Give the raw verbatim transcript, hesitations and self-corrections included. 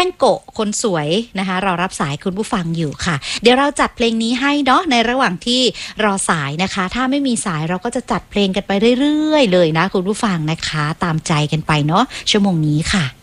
ป้งโกะคนสวยนะคะเรารับสายคุณผู้ฟังอยู่ค่ะเดี๋ยวเราจัดเพลงนี้ให้เนาะในระหว่างที่รอสายนะคะถ้าไม่มีสายเราก็จะจัดเพลงกันไปเรื่อยๆเลยนะคุณผู้ฟังนะคะตามใจกันไปเนาะชั่วโมงนี้ค่ะ